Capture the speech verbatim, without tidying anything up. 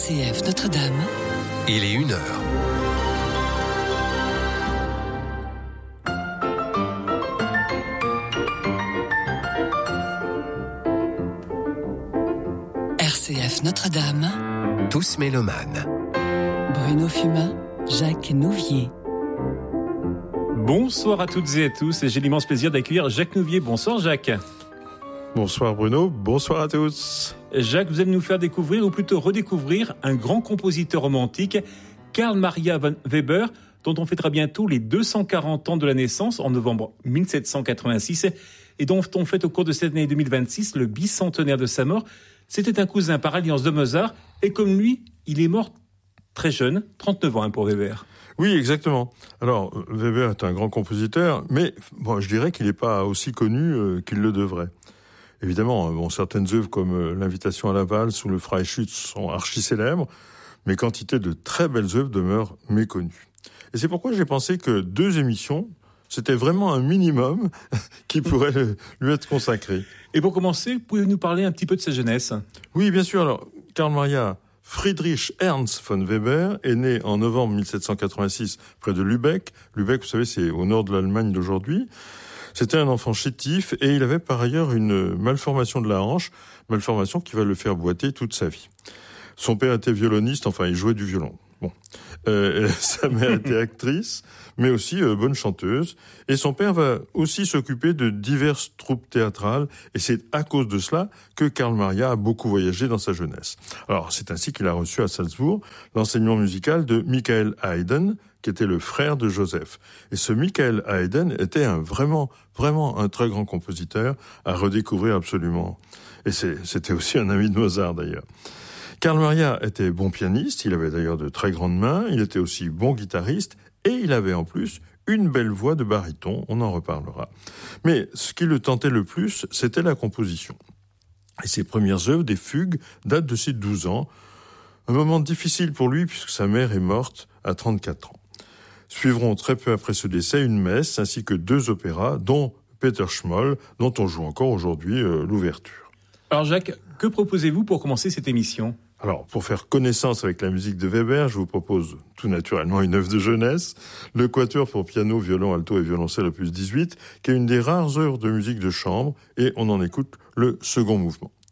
C F Notre-Dame. Il est une heure. R C F Notre-Dame. Tous mélomanes. Bruno Fumat, Jacques Nouvier. Bonsoir à toutes et à tous, et j'ai l'immense plaisir d'accueillir Jacques Nouvier. Bonsoir Jacques. Bonsoir Bruno, bonsoir à tous. Jacques, vous allez nous faire découvrir, ou plutôt redécouvrir, un grand compositeur romantique, Carl Maria von Weber, dont on fêtera bientôt les deux cent quarante ans de la naissance en novembre mille sept cent quatre-vingt-six, et dont on fête au cours de cette année deux mille vingt-six le bicentenaire de sa mort. C'était un cousin par alliance de Mozart, et comme lui, il est mort très jeune, trente-neuf ans hein, pour Weber. Oui, exactement. Alors, Weber est un grand compositeur, mais bon, je dirais qu'il n'est pas aussi connu euh, qu'il le devrait. Évidemment, bon, certaines œuvres comme euh, l'Invitation à la valse ou le Freischütz sont archi célèbres, mais quantité de très belles œuvres demeurent méconnues. Et c'est pourquoi j'ai pensé que deux émissions, c'était vraiment un minimum qui pourrait lui être consacré. Et pour commencer, pouvez-vous nous parler un petit peu de sa jeunesse ? Oui, bien sûr. Alors, Carl Maria Friedrich Ernst von Weber est né en novembre mille sept cent quatre-vingt-six près de Lübeck. Lübeck, vous savez, c'est au nord de l'Allemagne d'aujourd'hui. C'était un enfant chétif et il avait par ailleurs une malformation de la hanche, malformation qui va le faire boiter toute sa vie. Son père était violoniste, enfin il jouait du violon. Bon, euh, sa mère était actrice, mais aussi euh, bonne chanteuse. Et son père va aussi s'occuper de diverses troupes théâtrales. Et c'est à cause de cela que Carl Maria a beaucoup voyagé dans sa jeunesse. Alors c'est ainsi qu'il a reçu à Salzbourg l'enseignement musical de Michael Haydn, qui était le frère de Joseph. Et ce Michael Haydn était un vraiment, vraiment un très grand compositeur à redécouvrir absolument. Et c'est, c'était aussi un ami de Mozart d'ailleurs. Carl Maria était bon pianiste, il avait d'ailleurs de très grandes mains, il était aussi bon guitariste, et il avait en plus une belle voix de baryton, on en reparlera. Mais ce qui le tentait le plus, c'était la composition. Et ses premières œuvres, des fugues, datent de ses douze ans, un moment difficile pour lui puisque sa mère est morte à trente-quatre ans. Suivront très peu après ce décès une messe ainsi que deux opéras, dont Peter Schmoll, dont on joue encore aujourd'hui euh, l'ouverture. Alors Jacques, que proposez-vous pour commencer cette émission ? Alors, pour faire connaissance avec la musique de Weber, je vous propose tout naturellement une œuvre de jeunesse, le Quatuor pour piano, violon, alto et violoncelle opus dix-huit, qui est une des rares œuvres de musique de chambre, et on en écoute le second mouvement.